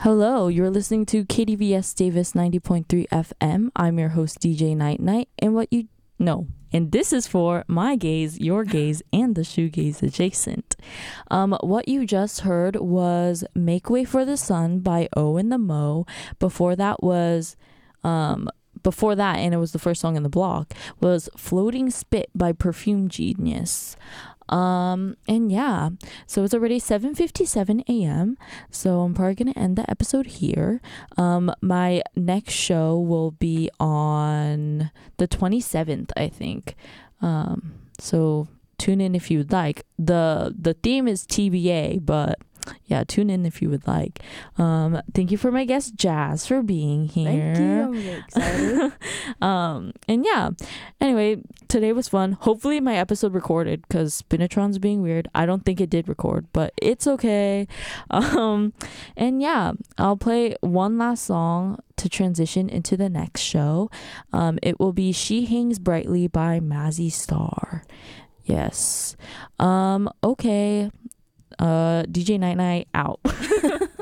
Hello, you're listening to KDVS Davis 90.3 FM. I'm your host, DJ Night Night, and this is for my gaze, your gaze, and the shoegaze adjacent. What you just heard was Make Way for the Sun by O and the Mo. Before that, and it was the first song in the block, was Floating Spit by Perfume Genius. And yeah, so it's already 7:57 a.m. So I'm probably gonna end the episode here. My next show will be on the 27th, I think. So tune in if you'd like. The theme is TBA, but yeah, tune in if you would like. Thank you for my guest Jazz for being here. Thank you. I'm really excited. And yeah, anyway, today was fun. Hopefully my episode recorded because Spinatron's being weird. I don't think it did record, but it's okay. And yeah, I'll play one last song to transition into the next show. It will be She Hangs Brightly by Mazzy Star. Yes. Okay. DJ Night Night out.